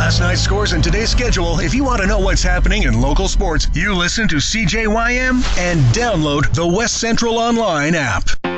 last night's scores and today's schedule, if you want to know what's happening in local sports, you listen to CJYM and download the West Central Online app.